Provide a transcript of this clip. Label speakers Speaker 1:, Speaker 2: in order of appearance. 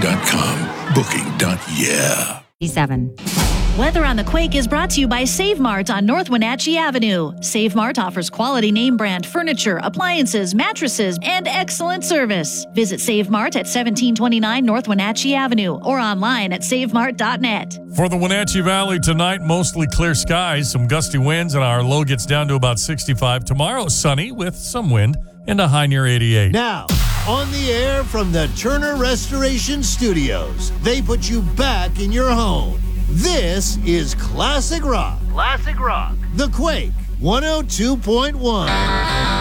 Speaker 1: Booking.com. Booking.yeah.
Speaker 2: 7.
Speaker 3: Weather on the Quake is brought to you by Save Mart on North Wenatchee Avenue. Save Mart offers quality name brand furniture, appliances, mattresses, and excellent service. Visit Save Mart at 1729 North Wenatchee Avenue or online at savemart.net.
Speaker 4: For the Wenatchee Valley tonight, mostly clear skies, some gusty winds, and our low gets down to about 65. Tomorrow, sunny with some wind and a high near 88.
Speaker 5: Now, on the air from the Turner Restoration Studios, they put you back in your home. This is Classic Rock. Classic Rock. The Quake 102.1.